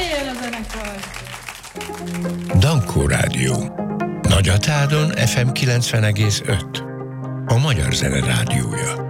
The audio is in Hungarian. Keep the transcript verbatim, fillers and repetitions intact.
Jöjjön a zenekar! Dankó Rádió. Nagyatádon ef em kilencven egész öt. A Magyar Zene Rádiója.